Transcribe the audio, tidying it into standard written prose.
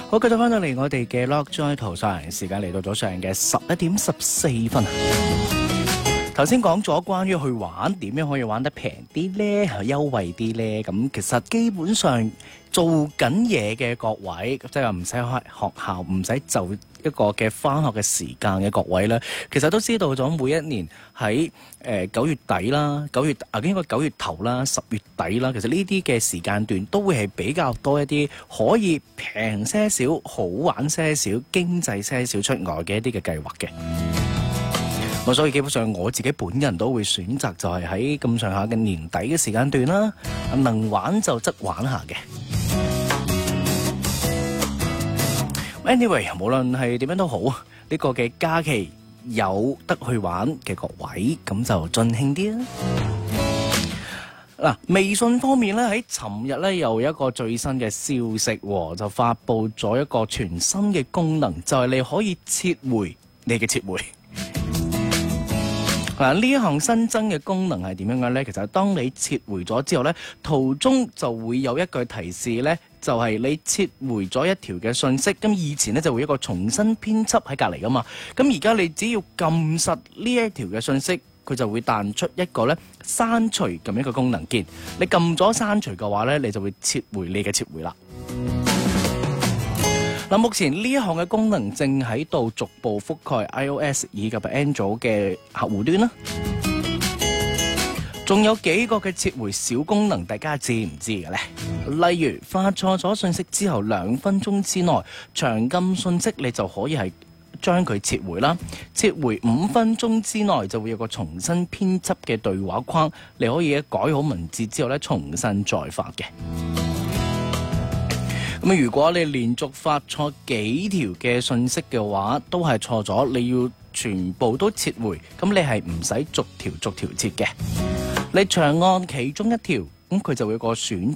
好，繼續翻到嚟我哋嘅 Lockjoy 圖上，時間嚟到早上嘅11:14。頭先講咗關於去玩點樣可以玩得平啲呢，優惠啲呢。咁其實基本上做緊嘢嘅各位，即係話唔使開學校，唔使就一個嘅返學嘅時間嘅各位呢，其實都知道咗每一年喺9月底啦，應該9月頭啦、10月底啦，其實呢啲嘅時間段都會係比較多一啲可以平些少、好玩些少、經濟些少出外嘅一啲嘅計劃嘅。所以基本上我自己本人都會選擇就係喺咁上下嘅年底嘅時間段啦，能玩就則玩下嘅。Anyway， 無論係點樣都好，呢個嘅假期有得去玩嘅各位，咁就盡興啲啦。嗱，微信方面咧，喺尋日咧又有一個最新嘅消息，就發布咗一個全新嘅功能，就係你可以撤回你嘅撤回。嗱，呢一項新增嘅功能係點樣嘅呢？其實當你撤回咗之後呢，途中就會有一句提示呢，就係你撤回咗一條嘅信息。咁以前呢就會有一個重新編輯喺隔離噶嘛。咁而家你只要撳實呢一條嘅信息，佢就會彈出一個呢刪除咁一個功能鍵。你撳咗刪除嘅話呢，你就會撤回你嘅撤回啦。嗱，目前呢一項嘅功能正喺度逐步覆蓋 iOS 以及 Android 嘅客戶端啦。仲有幾個嘅撤回小功能，大家知唔知嘅呢？例如發錯咗信息之後2分鐘之內長撳信息，你就可以係將佢撤回啦。撤回5分鐘之內就會有個重新編輯嘅對話框，你可以改好文字之後咧重新再發嘅。咁如果你連續發錯幾條嘅信息嘅話，都係錯咗，你要全部都撤回，咁你係唔使逐條撤嘅。你長按其中一條，咁佢就會有個選